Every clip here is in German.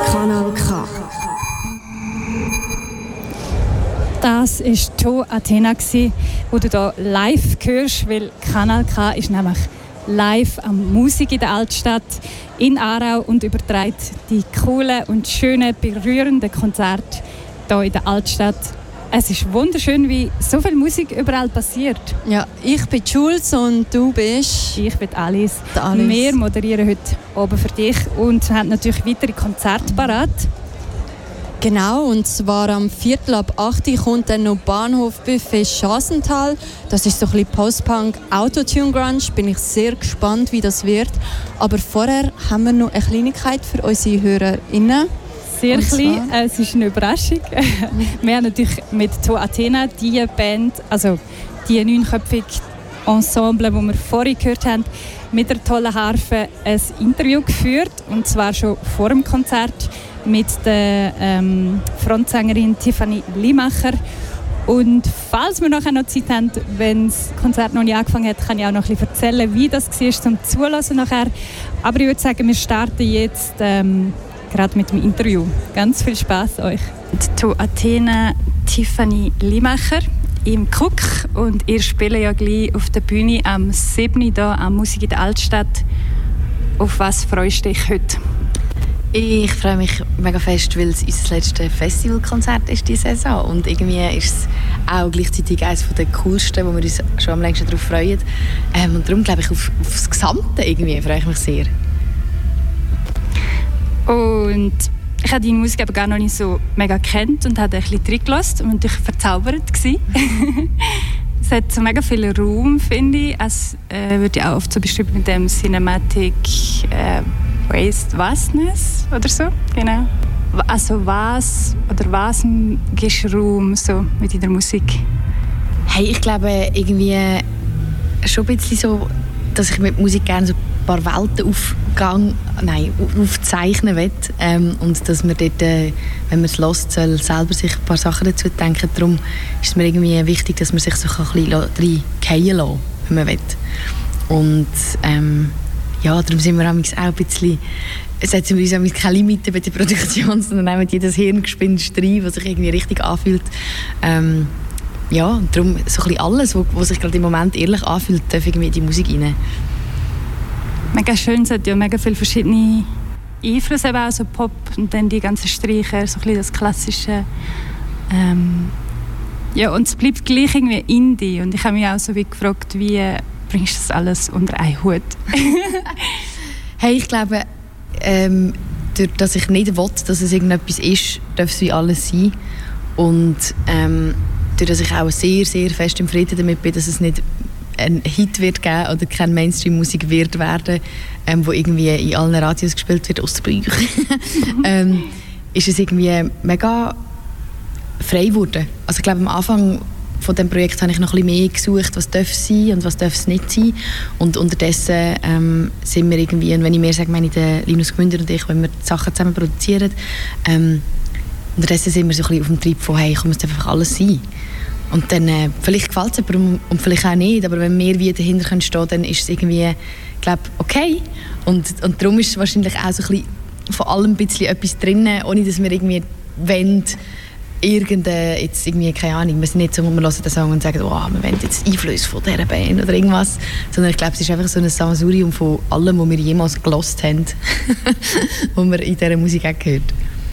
Kanal K. Das war To Athena, wo du hier live hörst, weil Kanal K ist nämlich live am Musik in der Altstadt in Aarau und überträgt die coolen und schönen, berührenden Konzerte hier in der Altstadt. Es ist wunderschön, wie so viel Musik überall passiert. Ja, ich bin Jules und du bist? Ich bin Alice. Wir moderieren heute oben für dich und haben natürlich weitere Konzerte parat. Genau, und zwar am 7:45 kommt dann noch Bahnhofbuffet Schassental. Das ist so ein bisschen Post-Punk, Autotune-Grunge. Bin ich sehr gespannt, wie das wird. Aber vorher haben wir noch eine Kleinigkeit für unsere HörerInnen. Sehr klein, es ist eine Überraschung. Wir haben natürlich mit To Athena die Band, also die 9-köpfige Ensemble, die wir vorhin gehört haben, mit der tollen Harfe ein Interview geführt. Und zwar schon vor dem Konzert mit der Frontsängerin Tiffany Limacher. Und falls wir nachher noch Zeit haben, wenn das Konzert noch nicht angefangen hat, kann ich auch noch ein bisschen erzählen, wie das war zum Zuhören nachher. Aber ich würde sagen, wir starten jetzt gerade mit dem Interview. Ganz viel Spaß euch. To Athena, Tiffany Limacher im Cook und ihr spielt ja gleich auf der Bühne am 7. hier am Musik in der Altstadt. Auf was freust du dich heute? Ich freue mich mega fest, weil es unser letztes Festivalkonzert ist diese Saison und irgendwie ist es auch gleichzeitig eines der coolsten, wo wir uns schon am längsten darauf freuen. Und darum glaube ich auf das Gesamte irgendwie freue ich mich sehr. Und ich habe deine Musik aber gar noch nicht so mega gekannt und habe ein bisschen reingelassen und ich war verzaubert. Es hat so mega viel Raum, finde ich. Es wird ja auch oft so beschrieben mit dem Cinematic Vastness oder so. Genau. Also was gibst du Raum so mit deiner Musik? Hey, ich glaube irgendwie schon ein bisschen so, dass ich mit Musik gerne so ein paar Welten aufzeichnen will. Und dass man dort, wenn man es hört, soll selber sich ein paar Sachen dazu denken. Darum ist es mir irgendwie wichtig, dass man sich so ein bisschen reinfallen lässt, wenn man will. Und ja, darum sind wir auch ein bisschen, setzen wir uns keine Limiten bei der Produktion, sondern nehmen jedes Hirngespinst rein, was sich irgendwie richtig anfühlt. Ja, und darum so ein bisschen alles, was sich gerade im Moment ehrlich anfühlt, darf irgendwie in die Musik rein. Mega schön, es hat ja mega viele verschiedene Einflüsse, eben auch so Pop und dann die ganzen Streicher, so ein bisschen das Klassische. Ja, und es bleibt gleich irgendwie Indie und ich habe mich auch so wie gefragt, wie bringst du das alles unter einen Hut? Hey, ich glaube, durch dass ich nicht will, dass es irgendetwas ist, darf es wie alles sein. Und durch dass ich auch sehr, sehr fest im Frieden damit bin, dass es nicht ein Hit wird geben oder keine Mainstream-Musik wird werden, wo irgendwie in allen Radios gespielt wird, ausser bei euch, ist es irgendwie mega frei geworden. Also ich glaube, am Anfang von diesem Projekt habe ich noch ein bisschen mehr gesucht, was darf es sein und was darf es nicht sein. Und unterdessen sind wir irgendwie, und wenn ich mehr sage, meine ich der Linus Gmünder und ich, wenn wir die Sachen zusammen produzieren, unterdessen sind wir so ein bisschen auf dem Trip von, hey, komm, es darf einfach alles sein. Und dann, vielleicht gefällt es jemandem und vielleicht auch nicht, aber wenn wir wie dahinter stehen können, dann ist es irgendwie, glaube okay. Und darum ist es wahrscheinlich auch so ein bisschen von allem ein bisschen etwas drin, ohne dass wir irgendwie wollen, jetzt irgendwie, keine Ahnung, wir sind nicht so, wo wir hören den Song und sagen, oh, wir wollen jetzt Einfluss von dieser Band oder irgendwas, sondern ich glaube, es ist einfach so ein Sammelsurium von allem, was wir jemals gehört haben, was man in dieser Musik auch gehört.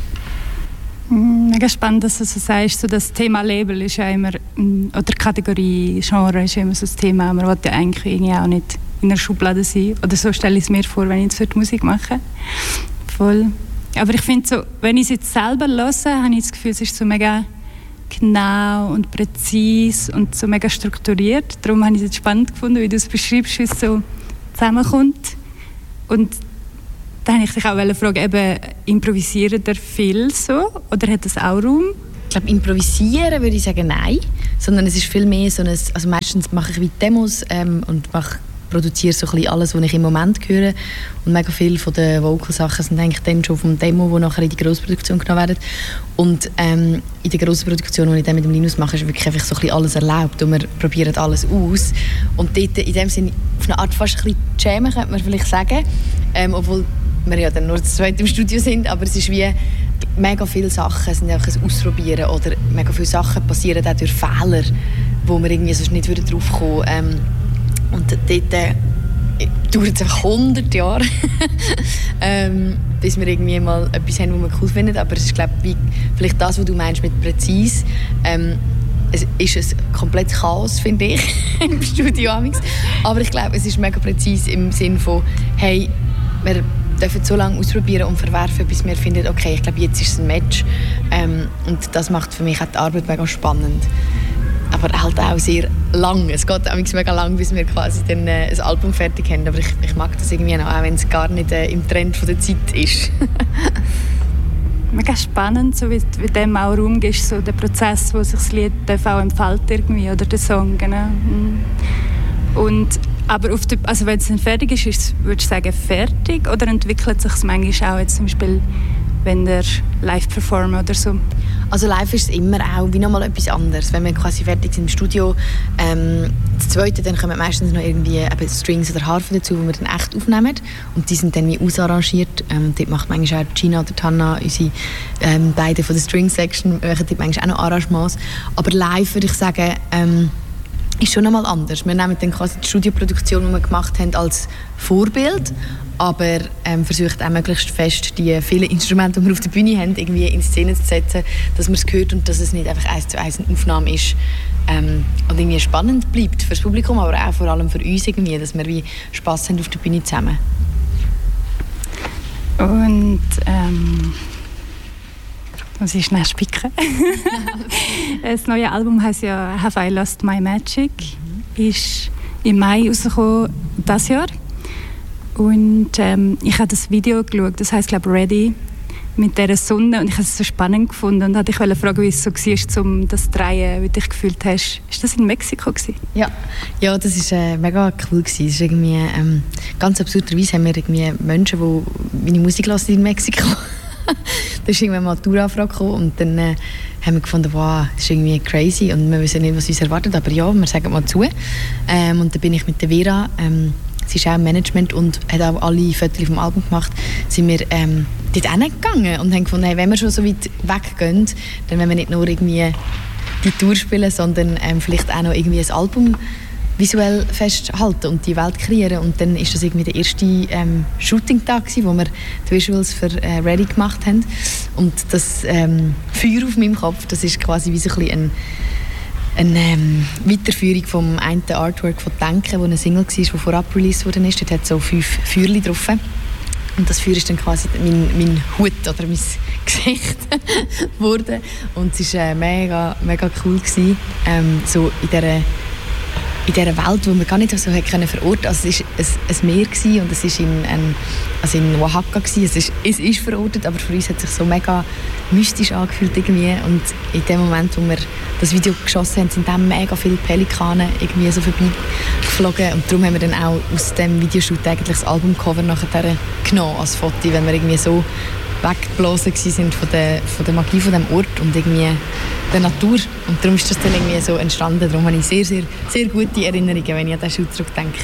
Mega spannend, dass du so sagst, so das Thema Label ist ja immer, oder Kategorie, Genre ist ja immer so das Thema, man will ja eigentlich irgendwie auch nicht in einer Schublade sein, oder so stelle ich es mir vor, wenn ich jetzt für die Musik mache. Voll. Aber ich finde so, wenn ich es jetzt selber höre, habe ich das Gefühl, es ist so mega genau und präzise und so mega strukturiert. Darum habe ich es jetzt spannend gefunden, wie du es beschreibst, wie es so zusammenkommt. Und da wollte ich dich auch fragen, eben, improvisiert ihr viel so? Oder hat das auch Raum? Ich glaube, improvisieren würde ich sagen, nein. Sondern es ist viel mehr so ein, also meistens mache ich wie Demos und produziere so ein bisschen alles, was ich im Moment höre. Und mega viele von den Vocal-Sachen sind eigentlich dann schon vom Demo, die nachher in die Grossproduktion genommen werden. Und in der Grossproduktion, die ich dann mit dem Linus mache, ist wirklich einfach so ein bisschen alles erlaubt. Und wir probieren alles aus. Und dort in dem Sinne auf eine Art fast ein bisschen jammen, könnte man vielleicht sagen. Obwohl wir ja dann nur zu zweit im Studio sind, aber es ist wie mega viele Sachen sind einfach ein Ausprobieren oder mega viele Sachen passieren auch durch Fehler, wo wir irgendwie sonst nicht drauf kommen. Und dort dauert es einfach 100 Jahre, bis wir irgendwie mal etwas haben, was wir cool finden. Aber es ist, glaube ich, vielleicht das, was du meinst mit präzise. Es ist ein komplettes Chaos, finde ich, im Studio. Aber ich glaube, es ist mega präzise im Sinne von, hey, wir dürfen so lange ausprobieren und verwerfen, bis wir finden, okay, ich glaube, jetzt ist es ein Match. Und das macht für mich auch die Arbeit mega spannend. Aber halt auch sehr lang. Es geht auch mega lang, bis wir quasi dann ein Album fertig haben. Aber ich mag das irgendwie noch, auch wenn es gar nicht im Trend von der Zeit ist. Mega spannend, so wie dem auch Raum gibst, so der Prozess, wo sich das Lied auch entfaltet irgendwie, oder der Song, genau. Und, aber also wenn es dann fertig ist, würdest du sagen, fertig? Oder entwickelt sich es manchmal auch jetzt zum Beispiel, wenn der live performen oder so? Also live ist es immer auch wie nochmal etwas anderes. Wenn wir quasi fertig sind im Studio, das Zweite, dann kommen meistens noch irgendwie Strings oder Harfen dazu, die wir dann echt aufnehmen. Und die sind dann wie ausarrangiert. Dort macht manchmal auch Gina oder Tanna, unsere beiden von der String-Section, machen dort manchmal auch noch Arrangements. Aber live würde ich sagen, ist schon nochmal anders. Wir nehmen dann quasi die Studioproduktion, die wir gemacht haben, als Vorbild, aber versucht auch möglichst fest, die vielen Instrumente, die wir auf der Bühne haben, irgendwie in Szene zu setzen, dass man es hört und dass es nicht einfach 1:1 eine Aufnahme ist und irgendwie spannend bleibt für das Publikum, aber auch vor allem für uns irgendwie, dass wir wie Spass haben auf der Bühne zusammen. Und muss ich schnell spicken. Das neue Album heisst ja «Have I Lost My Magic?» ist im Mai rausgekommen, dieses Jahr. Und ich habe das Video geschaut, das heisst, glaube ich, «Ready», mit dieser Sonne. Und ich habe es so spannend gefunden und wollte dich fragen, wie es so war, um das zu drehen, wie du dich gefühlt hast. Ist das in Mexiko gewesen? Ja, das war mega cool gewesen. Es ist irgendwie, ganz absurderweise haben wir irgendwie Menschen, die meine Musik hören in Mexiko. Da ist irgendwann mal die Touranfrage gekommen und dann haben wir gefunden, wow, das ist irgendwie crazy und wir wissen nicht, was uns erwartet, aber ja, wir sagen mal zu. Und dann bin ich mit der Vera, sie ist auch im Management und hat auch alle Fotos vom Album gemacht, sind wir dort hingegangen und haben gefunden, hey, wenn wir schon so weit weggehen, dann wollen wir nicht nur irgendwie die Tour spielen, sondern vielleicht auch noch irgendwie ein Album visuell festhalten und die Welt kreieren. Und dann ist das irgendwie der erste Shooting-Tag, wo wir die Visuals für Ready gemacht haben. Und das Feuer auf meinem Kopf, das ist quasi wie so ein bisschen eine Weiterführung vom einen Artwork von «Denken», wo eine Single war, die vorab released worden ist. Dort hat es so 5 Feuerchen drauf. Und das Feuer ist dann quasi mein Hut oder mein Gesicht geworden. Und es war mega, mega cool gewesen, so in dieser Welt, die man gar nicht so verorten konnte. Also es war ein Meer und es war in Oaxaca. Es ist verortet, aber für uns hat es sich so mega mystisch angefühlt irgendwie. Und in dem Moment, wo wir das Video geschossen haben, sind dann mega viele Pelikane irgendwie so vorbeigeflogen. Und darum haben wir dann auch aus dem Videoshoot eigentlich das Albumcover nachher genommen als Foto, weil wir irgendwie so weggeblasen waren von der Magie von diesem Ort und irgendwie der Natur. Und darum ist das dann irgendwie so entstanden. Darum habe ich sehr, sehr, sehr gute Erinnerungen, wenn ich an diesen Shoot zurückdenke.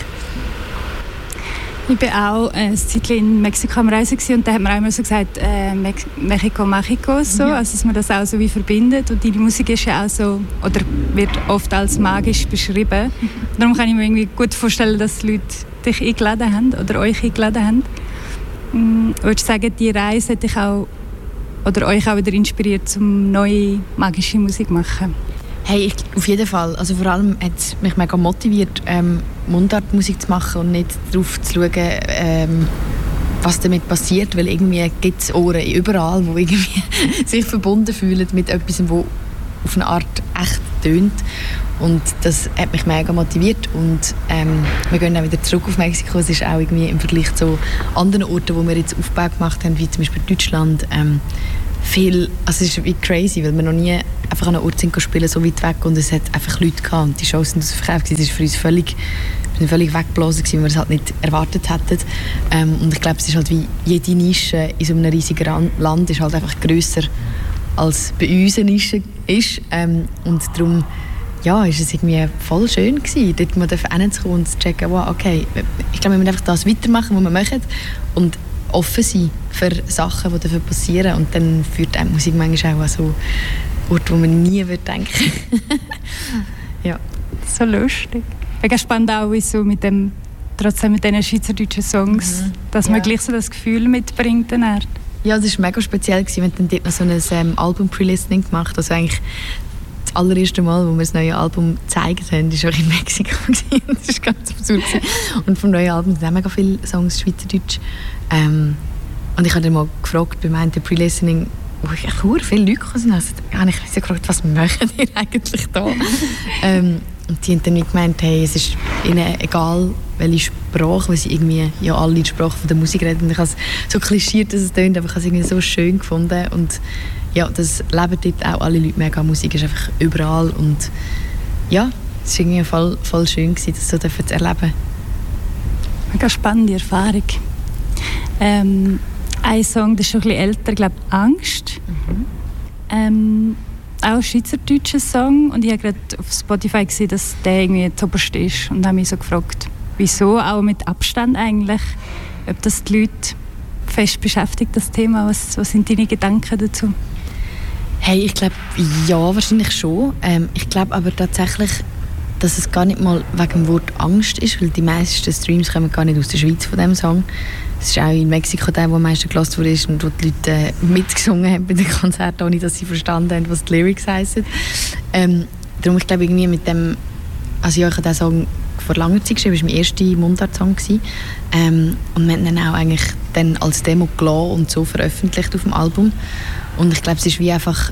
Ich war auch ein Zeitchen in Mexiko am Reisen und da hat man auch immer so gesagt, Mexiko, Mexiko, so, also dass man das auch so wie verbindet. Und deine Musik ist ja auch so, oder wird oft als magisch beschrieben. Darum kann ich mir irgendwie gut vorstellen, dass die Leute dich eingeladen haben oder euch eingeladen haben. Würdest du sagen, die Reise hat dich auch oder euch auch wieder inspiriert, um neue magische Musik zu machen? Hey, auf jeden Fall. Also vor allem hat es mich mega motiviert, Mundartmusik zu machen und nicht darauf zu schauen, was damit passiert, weil irgendwie gibt es Ohren überall, die irgendwie sich verbunden fühlen mit etwas, das auf eine Art echt tönt. Und das hat mich mega motiviert und wir gehen auch wieder zurück auf Mexiko. Es ist auch irgendwie im Vergleich zu anderen Orten, wo wir jetzt Aufbau gemacht haben, wie zum Beispiel Deutschland, also es ist wie crazy, weil wir noch nie einfach an einem Ort sind spielen, so weit weg und es hat einfach Leute gehabt und die Shows sind ausverkauft. Das war für uns völlig weggeblasen, weil wir es halt nicht erwartet hätten. Und ich glaube, es ist halt wie jede Nische in so einem riesigen Land ist halt einfach grösser als bei uns eine Nische ist. Und darum ja, ist es irgendwie voll schön gewesen, dort mal hinzukommen und zu checken, wow, okay, ich glaube, wir müssen einfach das weitermachen, was wir machen und offen sein für Sachen, die dafür passieren. Und dann führt die Musik manchmal auch an so Orte, wo man nie denken würde. Ja. So lustig. Mega spannend auch, wie so trotzdem mit diesen schweizerdeutschen Songs, dass man gleich so das Gefühl mitbringt. Ja, das war mega speziell. Wir haben dann dort noch so ein Album-Pre-Listening gemacht. Also eigentlich das allererste Mal, wo wir das neue Album gezeigt haben, war auch in Mexiko. Das war ganz absurd. Und vom neuen Album sind auch mega viele Songs schweizerdeutsch. Und ich habe dann mal gefragt, bei meinem Pre-Listening, wo ich viele Leute gekommen sind, habe ich gefragt, was machen ihr eigentlich da? Und die haben dann gemeint, hey, es ist ihnen egal, welche Sprache, weil sie irgendwie ja alle die Sprache von der Musik reden. Und ich habe es so klischiert, dass es tönt, aber ich habe es irgendwie so schön gefunden. Und ja, das leben dort auch alle Leute mega. Musik ist einfach überall. Und ja, es war irgendwie voll schön, das so zu erleben. Mega spannende Erfahrung. Ein Song, der ist schon ein bisschen älter, ich glaube «Angst». Auch ein schweizerdeutscher Song. Und ich habe gerade auf Spotify gesehen, dass der irgendwie zuoberst ist. Und habe mich so gefragt, wieso, auch mit Abstand eigentlich, ob das die Leute fest beschäftigt, das Thema. Was sind deine Gedanken dazu? Hey, ich glaube, ja, wahrscheinlich schon. Ich glaube aber tatsächlich, dass es gar nicht mal wegen dem Wort Angst ist, weil die meisten Streams kommen gar nicht aus der Schweiz von diesem Song. Es ist auch in Mexiko der, der am meisten gehört wurde und wo die Leute mitgesungen haben bei den Konzerten, ohne dass sie verstanden haben, was die Lyrics heissen. Darum, ich glaube, irgendwie mit dem, also ja, ich habe diesen Song vor langer Zeit geschrieben, das war mein erster Mundart-Song. Und wir haben ihn auch eigentlich dann als Demo gelassen und so veröffentlicht auf dem Album. Und ich glaube, es ist wie einfach,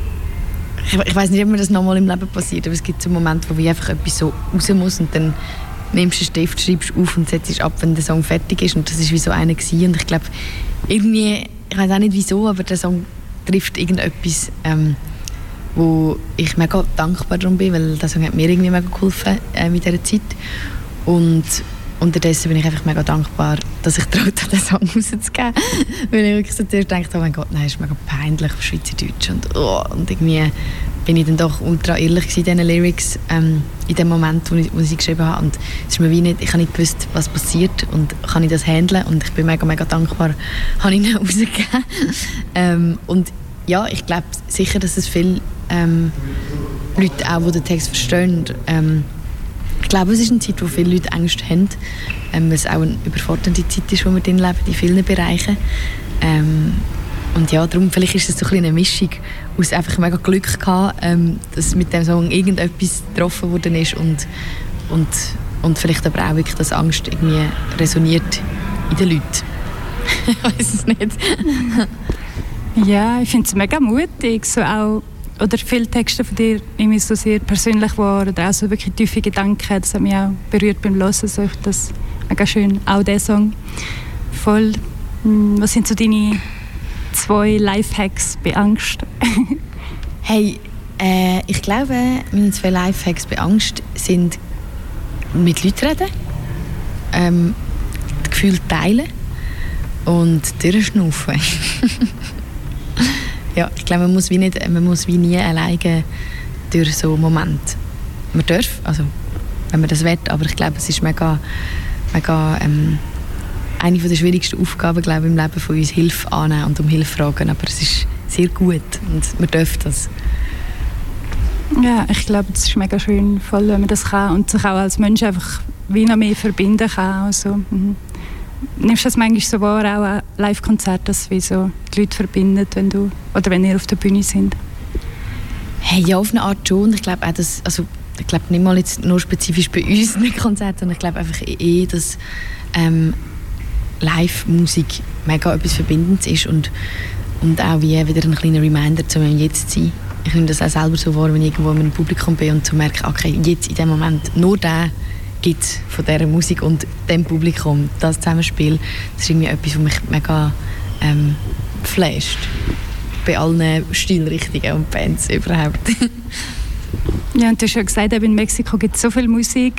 ich weiß nicht, ob mir das nochmal im Leben passiert, aber es gibt so Momente, wo wie einfach etwas so raus muss und dann nimmst du einen Stift, schreibst auf und setzt ab, wenn der Song fertig ist. Und das war wie so einer gewesen. Und ich glaube, irgendwie, ich weiß auch nicht wieso, aber der Song trifft irgendetwas, wo ich mega dankbar darum bin, weil der Song hat mir irgendwie mega geholfen mit dieser Zeit. Und unterdessen bin ich einfach mega dankbar, dass ich traut habe, den Song rauszugeben. Weil ich wirklich so zuerst dachte, oh mein Gott, nein, das ist mega peinlich auf Schweizerdeutsch. Und irgendwie bin ich dann doch ultra ehrlich in diesen Lyrics in dem Moment, wo ich sie geschrieben habe. Und es ist mir wie nicht, ich habe nicht gewusst, was passiert und kann ich das handeln. Und ich bin mega, mega dankbar, habe ich ihn rausgegeben. Und ja, ich glaube sicher, dass es viele Leute auch, die den Text verstehen. Ich glaube, es ist eine Zeit, wo viele Leute Angst haben, weil es auch eine überfordernde Zeit ist, wo wir drin leben, in vielen Bereichen. Und ja, darum, vielleicht ist es so eine Mischung aus einfach mega Glück gehabt, dass mit dem Song irgendetwas getroffen worden ist und vielleicht aber auch wirklich, dass Angst irgendwie resoniert in den Leuten. Ich weiß es nicht. Ja, ich finde es mega mutig, so auch, oder viele Texte von dir irgendwie so sehr persönlich waren oder auch so wirklich tiefe Gedanken, das hat mich auch berührt beim Hören, so das mega schön, auch der Song. Voll. Was sind so deine 2 Lifehacks bei Angst? Hey, ich glaube, meine 2 Lifehacks bei Angst sind mit Leuten reden, das Gefühl teilen und durchschnaufen. Ja, ich glaube, man muss wie nie alleine durch so einen Moment. Man darf, also wenn man das will, aber ich glaube, es ist mega eine der schwierigsten Aufgaben, glaube ich, im Leben von uns, Hilfe annehmen und um Hilfe fragen. Aber es ist sehr gut und man darf das. Ja, ich glaube, es ist mega schön, voll, wenn man das kann und sich auch als Mensch einfach wie noch mehr verbinden kann. Also, nimmst du das manchmal so wahr, auch an Live-Konzerten, dass wie so die Leute verbindet, wenn ihr auf der Bühne sind? Hey, ja, auf eine Art schon. Ich glaube auch, dass, also ich glaube nicht mal jetzt nur spezifisch bei uns in den Konzerten, sondern ich glaube einfach dass Live-Musik mega etwas Verbindendes ist und auch wie wieder ein kleiner Reminder, um jetzt zu sein. Ich nehme das auch selber so wahr, wenn ich irgendwo in einem Publikum bin und zu merken, okay, jetzt in dem Moment, nur der gibt es von dieser Musik und dem Publikum, das Zusammenspiel, das ist irgendwie etwas, was mich mega flasht. Bei allen Stilrichtungen und Bands überhaupt. Ja, und du hast ja gesagt, in Mexiko gibt es so viel Musik.